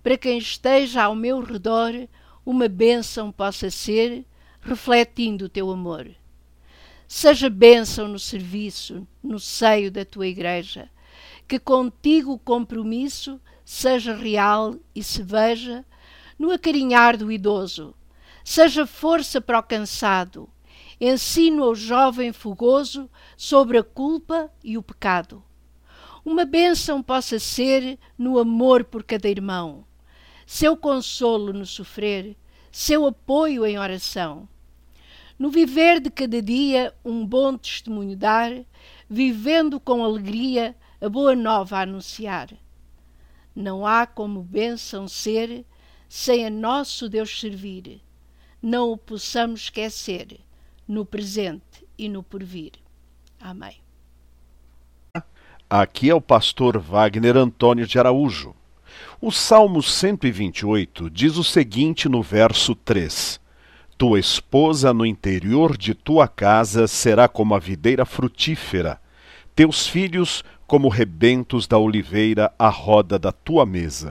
para quem esteja ao meu redor, uma bênção possa ser, refletindo o teu amor. Seja bênção no serviço, no seio da tua igreja, que contigo o compromisso seja real e se veja no acarinhar do idoso. Seja força para o cansado, ensino ao jovem fogoso sobre a culpa e o pecado. Uma bênção possa ser no amor por cada irmão, seu consolo no sofrer, seu apoio em oração. No viver de cada dia um bom testemunho dar, vivendo com alegria a boa nova a anunciar. Não há como bênção ser, sem a nosso Deus servir. Não o possamos esquecer, no presente e no porvir. Amém. Aqui é o pastor Wagner Antônio de Araújo. O Salmo 128 diz o seguinte no verso 3: Tua esposa no interior de tua casa será como a videira frutífera, teus filhos como rebentos da oliveira à roda da tua mesa.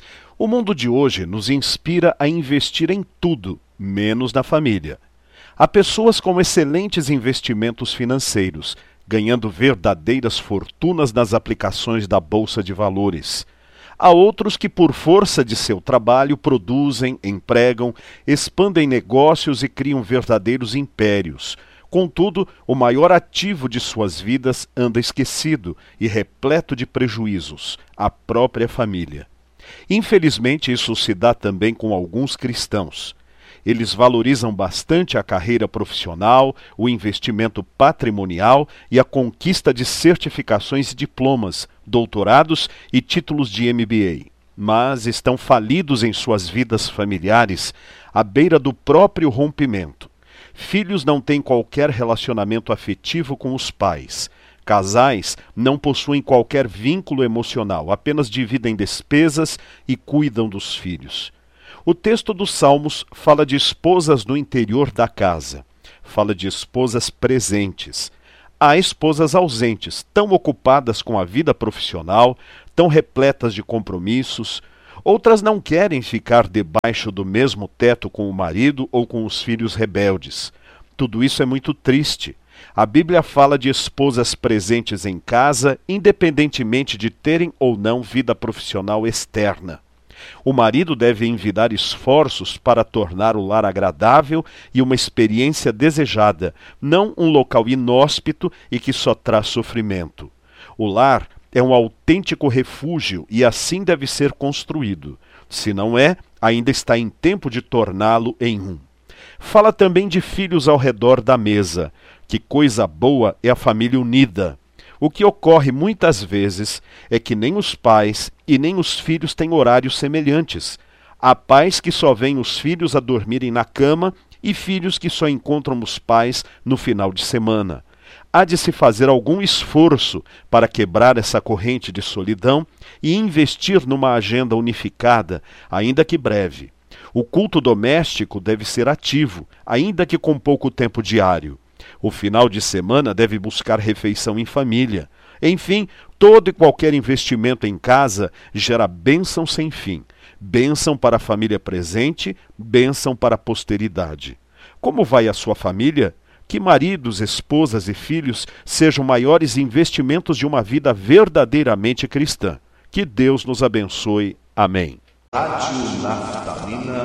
O mundo de hoje nos inspira a investir em tudo, menos na família. Há pessoas com excelentes investimentos financeiros, ganhando verdadeiras fortunas nas aplicações da Bolsa de Valores. Há outros que, por força de seu trabalho, produzem, empregam, expandem negócios e criam verdadeiros impérios. Contudo, o maior ativo de suas vidas anda esquecido e repleto de prejuízos, a própria família. Infelizmente, isso se dá também com alguns cristãos. Eles valorizam bastante a carreira profissional, o investimento patrimonial e a conquista de certificações e diplomas, doutorados e títulos de MBA. Mas estão falidos em suas vidas familiares, à beira do próprio rompimento. Filhos não têm qualquer relacionamento afetivo com os pais. Casais não possuem qualquer vínculo emocional, apenas dividem despesas e cuidam dos filhos. O texto dos Salmos fala de esposas no interior da casa. Fala de esposas presentes. Há esposas ausentes, tão ocupadas com a vida profissional, tão repletas de compromissos. Outras não querem ficar debaixo do mesmo teto com o marido ou com os filhos rebeldes. Tudo isso é muito triste. A Bíblia fala de esposas presentes em casa, independentemente de terem ou não vida profissional externa. O marido deve envidar esforços para tornar o lar agradável e uma experiência desejada, não um local inóspito e que só traz sofrimento. O lar é um autêntico refúgio e assim deve ser construído. Se não é, ainda está em tempo de torná-lo em um. Fala também de filhos ao redor da mesa. Que coisa boa é a família unida. O que ocorre muitas vezes é que nem os pais e nem os filhos têm horários semelhantes. Há pais que só veem os filhos a dormirem na cama e filhos que só encontram os pais no final de semana. Há de se fazer algum esforço para quebrar essa corrente de solidão e investir numa agenda unificada, ainda que breve. O culto doméstico deve ser ativo, ainda que com pouco tempo diário. O final de semana deve buscar refeição em família. Enfim, todo e qualquer investimento em casa gera bênção sem fim. Bênção para a família presente, bênção para a posteridade. Como vai a sua família? Que maridos, esposas e filhos sejam maiores investimentos de uma vida verdadeiramente cristã. Que Deus nos abençoe. Amém.